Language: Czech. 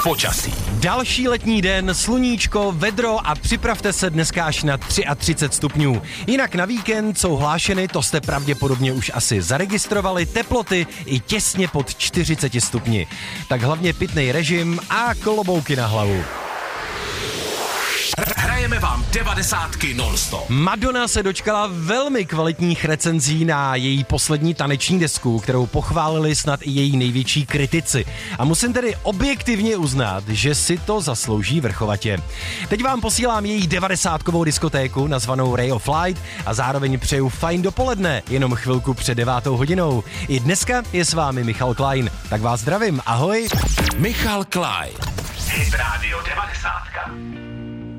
Počasí. Další letní den, sluníčko, vedro a připravte se dneska až na 33 stupňů. Jinak na víkend jsou hlášeny, to jste pravděpodobně už asi zaregistrovali, teploty i těsně pod 40 stupni. Tak hlavně pitnej režim a kolobouky na hlavu. Hrajeme vám 90 non-stop. Madonna se dočkala velmi kvalitních recenzí na její poslední taneční desku, kterou pochválili snad i její největší kritici. A musím tedy objektivně uznat, že si to zaslouží vrchovatě. Teď vám posílám její 90kovou diskotéku nazvanou Ray of Light a zároveň přeju fajn dopoledne, jenom chvilku před 9 hodinou. I dneska je s vámi Michal Klein, tak vás zdravím, ahoj. Michal Klein. Hit Radio 90.